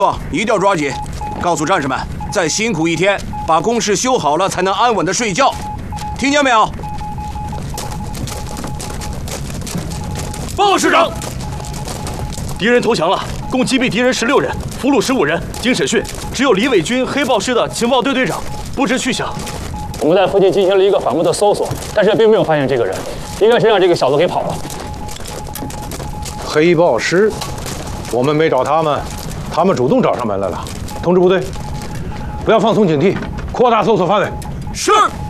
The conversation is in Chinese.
一定要抓紧！告诉战士们，再辛苦一天，把工事修好了，才能安稳的睡觉。听见没有？ 报告师长，敌人投降了，共击毙敌人16人，俘虏15人。经审讯，只有李伟军黑豹师的情报队队长，不知去向。 我们在附近进行了一个反复的搜索，但是并没有发现这个人，应该是让这个小子给跑了。 黑豹师，我们没找他们，他们主动找上门来了。通知部队，不要放松警惕，扩大搜索范围。 是。